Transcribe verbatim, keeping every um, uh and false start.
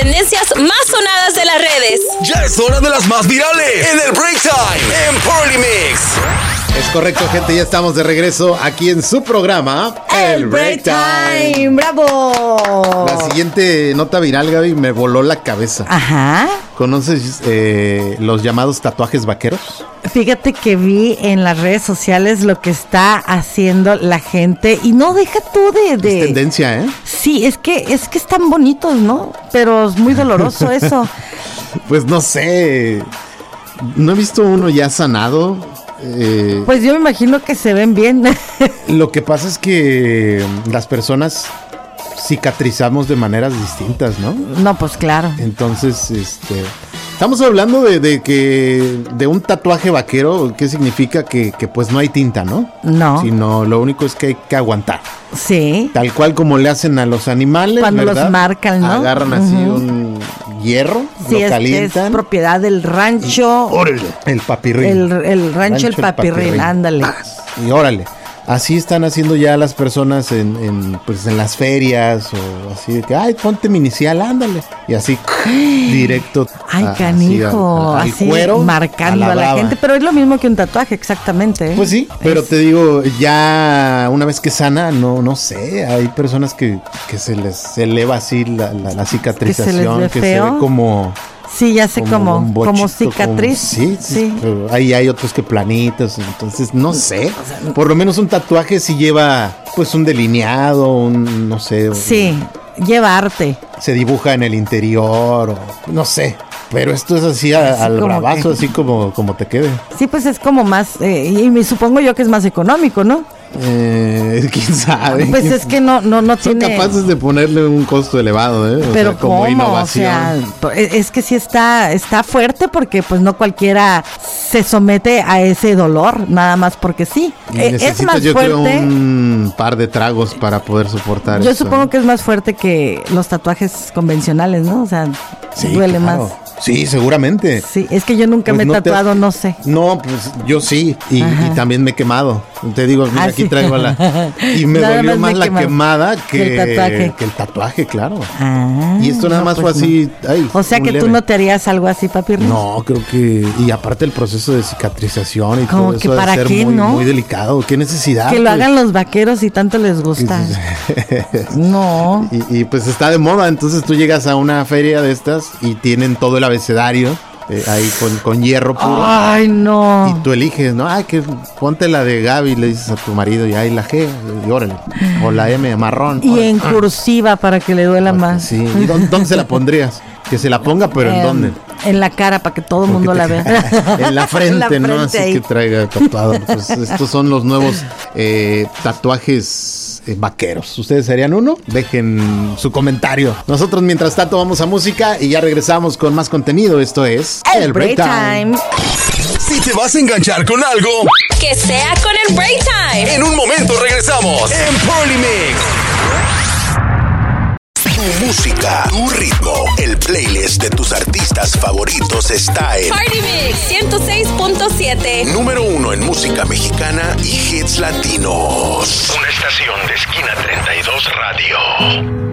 tendencias más sonadas de las redes. Ya es hora de las más virales en el Break Time en Party Mix. Es correcto, gente, ya estamos de regreso aquí en su programa El Break Time. ¡Bravo! La siguiente nota viral, Gaby, me voló la cabeza. Ajá. ¿Conoces eh, los llamados tatuajes vaqueros? Fíjate que vi en las redes sociales lo que está haciendo la gente y no deja tú de... de... Es tendencia, ¿eh? Sí, es que, es que están bonitos, ¿no? Pero es muy doloroso eso. Pues no sé, no he visto uno ya sanado. Eh, Pues yo me imagino que se ven bien. Lo que pasa es que las personas cicatrizamos de maneras distintas, ¿no? No, pues claro. Entonces, este, estamos hablando de, de que de un tatuaje vaquero, ¿qué significa? Que, que pues no hay tinta, ¿no? No. Sino lo único es que hay que aguantar. Sí. Tal cual como le hacen a los animales, Cuando ¿verdad? los marcan, ¿no? Agarran así Ujú. un hierro, Sí, lo es, calientan. es propiedad del rancho. Órale, el papirrín. El, el rancho, el papirrín, ándale. Paz. Y órale. Así están haciendo ya las personas en, en, pues en las ferias o así de que, ay, ponte mi inicial, ándale. Y así, directo. Ay, a- canijo, así, al- al así cuero, marcando a la, brava. gente. Pero es lo mismo que un tatuaje, exactamente. ¿eh? Pues sí, pero Es- te digo, ya una vez que sana, no no sé, hay personas que, que se les eleva así la, la, la cicatrización, ve que, se feo. ve como... Sí, ya sé, como, un como, bochito, cicatriz. como- sí, sí, sí. pero ahí hay otros que planitos, entonces no sé. Por lo menos un tatuaje sí lleva pues un delineado, un no sé. un- Sí, lleva arte. Se dibuja en el interior, o no sé. Pero esto es así, a- Así al como bravazo, que- así como, como te quede. Sí, pues es como más, eh, y me supongo yo que es más económico, ¿no? Eh, quién sabe. Pues es que no, no, no Son tiene. capaces de ponerle un costo elevado, ¿eh? O Pero sea, como ¿cómo? innovación. O sea, po- es es que sí está, está fuerte porque pues no cualquiera se somete a ese dolor, nada más porque sí. Y Eh, es necesitas, más yo creo, fuerte. un par de tragos para poder soportar Yo eso, supongo ¿no? que es más fuerte que los tatuajes convencionales, ¿no? O sea, Sí, duele claro. más. Sí, seguramente. Sí, es que yo nunca Pues me he no te- tatuado, no sé. No, pues yo sí, y, Ajá. y también me he quemado. Te digo, mira, Ah, aquí sí. traigo la... Y me Nada dolió más más me la quemado. quemada que, Que el tatuaje. que el tatuaje, claro. Ah, Y esto nada no, más pues fue así... ay, O sea muy que tú leve. no te harías algo así, papi. Ruiz. No, creo que... Y aparte el proceso de cicatrización y Como todo que eso ha de para ser qué, muy, ¿no? muy delicado. ¿Qué necesidad? Que lo pues? hagan los vaqueros y tanto les gusta. No. Y, y pues está de moda, entonces tú llegas a una feria de estas y tienen todo el abecedario eh, ahí con, con hierro puro. Ay, no. Y tú eliges, ¿no? Ay, que ponte la de Gaby, le dices a tu marido, y ahí la G, y órale. O la M, marrón. Y órale. en cursiva para que le duela Porque más. Sí. ¿Y dónde, dónde se la pondrías? Que se la ponga, pero ¿en Em, dónde? En la cara para que todo el mundo Porque la te- vea. en la frente, En la ¿no? frente Así ahí. que traiga tatuado. Pues estos son los nuevos eh, tatuajes eh, vaqueros. ¿Ustedes harían uno? Dejen su comentario. Nosotros, mientras tanto, vamos a música y ya regresamos con más contenido. Esto es El Break Time. Si te vas a enganchar con algo, Que sea con el Break Time. en un momento regresamos en Party Mix. Tu música, tu ritmo, el playlist de tus artistas favoritos está en Party Mix ciento seis punto siete. número uno en música mexicana y hits latinos. Una estación de Esquina treinta y dos Radio.